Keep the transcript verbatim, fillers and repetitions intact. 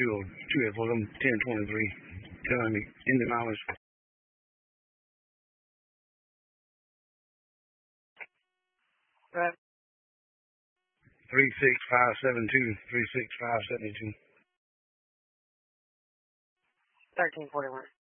two oh two at Fulham, ten twenty-three. Telling me Indian Islands. Right. three six five seven two, three six five seven two. thirteen forty-one.